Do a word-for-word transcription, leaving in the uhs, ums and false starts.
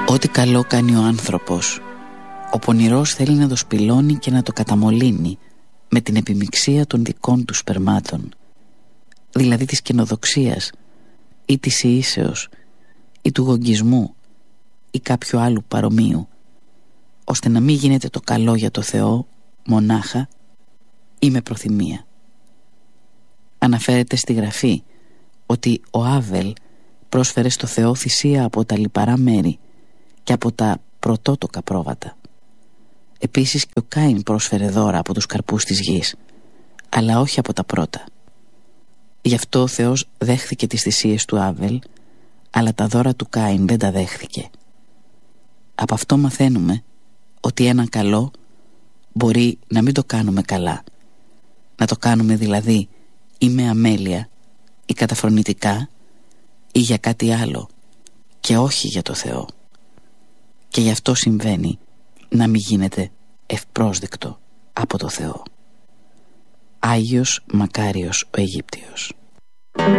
Ό,τι καλό κάνει ο άνθρωπος, ο πονηρός θέλει να το σπηλώνει και να το καταμολύνει με την επιμιξία των δικών του σπερμάτων, δηλαδή της καινοδοξίας ή της ιήσεως ή του γογγισμού ή κάποιου άλλου παρομοίου, ώστε να μην γίνεται το καλό για το Θεό μονάχα ή με προθυμία. Αναφέρεται στη Γραφή ότι ο Άβελ πρόσφερε στο Θεό θυσία από τα λιπαρά μέρη και από τα πρωτότοκα πρόβατα. Επίσης και ο Κάιν πρόσφερε δώρα από τους καρπούς της γης, αλλά όχι από τα πρώτα. Γι' αυτό ο Θεός δέχθηκε τις θυσίες του Άβελ, αλλά τα δώρα του Κάιν δεν τα δέχθηκε. Από αυτό μαθαίνουμε ότι ένα καλό μπορεί να μην το κάνουμε καλά, να το κάνουμε δηλαδή ή με αμέλεια ή καταφρονητικά ή για κάτι άλλο και όχι για το Θεό. Και γι' αυτό συμβαίνει να μην γίνεται ευπρόσδεκτο από το Θεό. Άγιος Μακάριος ο Αιγύπτιος.